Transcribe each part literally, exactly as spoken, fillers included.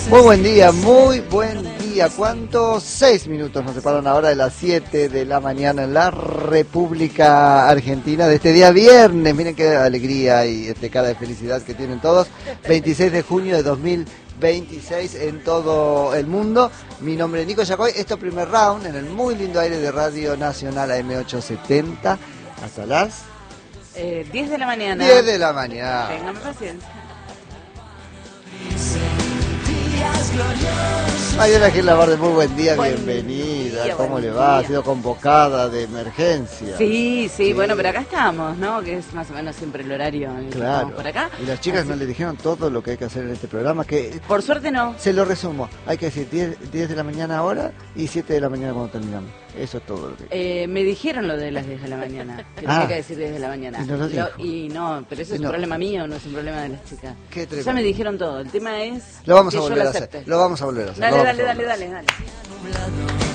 Muy buen día, muy buen día. ¿Cuántos? Seis minutos nos separan ahora de las siete de la mañana en la República Argentina de este día viernes. Miren qué alegría y este cara de felicidad que tienen todos. veintiséis de junio de dos mil veintiséis en todo el mundo. Mi nombre es Nico Yacoy. Esto es Primer Round en el muy lindo aire de Radio Nacional A M ochocientos setenta hasta las eh, diez de la mañana. diez de la mañana. Tengan paciencia. Mariela Gil Labarde, muy buen día, Buen bienvenida. día, ¿Cómo buen le va? día. Ha sido convocada de emergencia. Sí, sí, Sí. bueno, pero acá estamos, ¿no? Que es más o menos siempre el horario en el que Claro. estamos por acá. Y las chicas Así- no le dijeron todo lo que hay que hacer en este programa, que Por suerte no. se lo resumo. Hay que decir diez, diez de la mañana ahora y siete de la mañana cuando terminamos. Eso es todo lo que... Eh, me dijeron lo de las diez de la mañana. Que Ah. tenía que decir diez de la mañana. Y no lo dijo. y no, pero eso es Y no. un problema mío, no es un problema de las chicas. Qué Ya tremendo. me dijeron todo. El tema es Lo vamos que a yo volver lo a hacer. acepte. Lo vamos a volver a hacer. Dale, lo dale, vamos a dale, volver. dale, dale.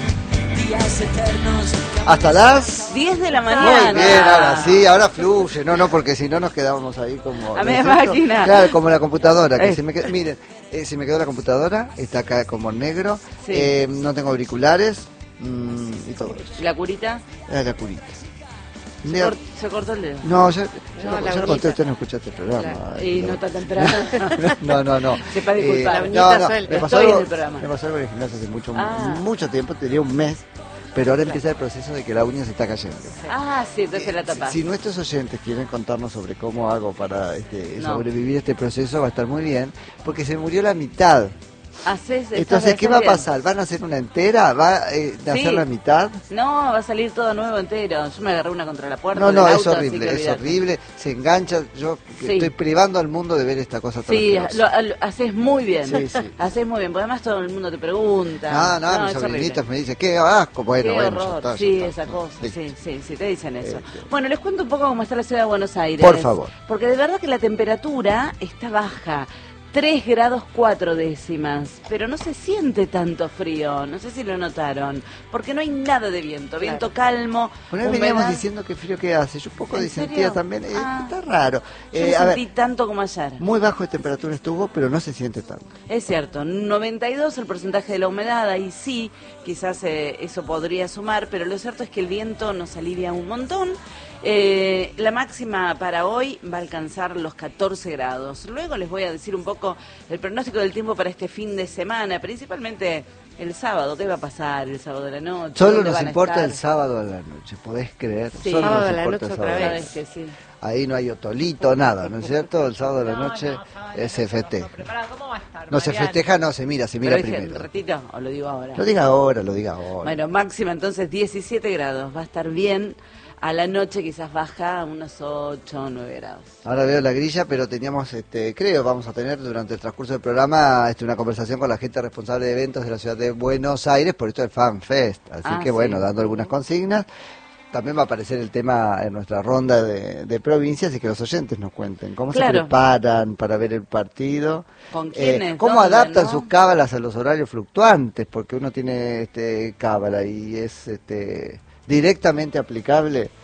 Hasta las... diez de la Muy mañana. bien, ahora sí, ahora fluye, no, no, porque si no nos quedábamos ahí como... A ¿no media es cierto? máquina. Claro, como la computadora, que Eh. se me quedó, miren, eh, se me quedó la computadora, está acá como negro, Sí. eh, no tengo auriculares, mm, y todo eso. La curita. Es la curita. Se, Mira, cort- se cortó el dedo. no, yo, yo, No, lo- la yo lo conté, uñita. usted no escuchaste el programa. Claro. Ay, Y no. no está temprano. No, no, no. Sepa disculpar. La Eh, uñita no, no, suelta. me pasó Estoy en algo, el programa. me pasó algo en el gimnasio hace mucho, Ah. mucho tiempo, tenía un mes, pero ahora empieza el proceso de que la uña se está cayendo. Ah, sí, entonces la Eh, tapa. Si, si nuestros oyentes quieren contarnos sobre cómo hago para este, No. sobrevivir este proceso, va a estar muy bien, porque se murió la mitad. Haces, estás- Entonces, ¿qué estás va a bien. pasar? ¿Van a hacer una entera? ¿Va eh, a Sí. hacer la mitad? No, va a salir todo nuevo entero. Yo me agarré una contra la puerta. No, del no, es auto, así horrible, que es olvidate. horrible, se engancha, yo que Sí. estoy privando al mundo de ver esta cosa tan Sí, asquerosa. lo, lo- haces muy bien. Sí, sí. Haces muy bien, porque además todo el mundo te pregunta. No, no, mis es sobrinitos horrible. me dicen, qué asco, bueno, Qué bueno, ya horror, está, ya sí, está. esa cosa, Listo. sí, sí, sí, te dicen eso. Este. Bueno, les cuento un poco cómo está la ciudad de Buenos Aires. Por favor. Porque de verdad que la temperatura está baja. tres grados cuatro décimas, pero no se siente tanto frío, no sé si lo notaron, porque no hay nada de viento, viento calmo. Bueno, hoy veníamos humedad. diciendo que frío que hace, yo un poco ¿En disentía serio? también, eh, Ah. está raro. Yo Eh, no a ver, sentí tanto como ayer. muy bajo de temperatura estuvo, pero no se siente tanto. Es cierto, noventa y dos el porcentaje de la humedad, ahí sí, quizás eh, eso podría sumar, pero lo cierto es que el viento nos alivia un montón. Eh, la máxima para hoy va a alcanzar los catorce grados. Luego les voy a decir un poco el pronóstico del tiempo para este fin de semana, principalmente el sábado. ¿Qué va a pasar el sábado de la noche? Solo ¿Dónde nos van a importa estar? el sábado a la noche, ¿podés creer? Sí. Solo Sábado nos a la importa noche el otra sábado a la vez. noche. Sabes que sí. Ahí no hay otolito, nada, ¿no es cierto? El sábado de la noche eh, se festeja. ¿Cómo va a estar, No se Mariana? festeja, no, se mira, se mira Pero dije, primero. ¿retiro o lo digo ahora? Lo diga ahora, lo diga ahora. Bueno, máxima entonces diecisiete grados, va a estar bien. A la noche quizás baja a unos ocho o nueve grados. Ahora veo la grilla, pero teníamos, este, creo, vamos a tener durante el transcurso del programa este, una conversación con la gente responsable de eventos de la ciudad de Buenos Aires por esto del Fan Fest. Así Ah, que bueno, sí. dando algunas consignas. También va a aparecer el tema en nuestra ronda de, de provincias y que los oyentes nos cuenten cómo se Claro. preparan para ver el partido, ¿Con quiénes? cómo ¿Dónde, adaptan no? sus cábalas a los horarios fluctuantes, porque uno tiene este cábala y es este directamente aplicable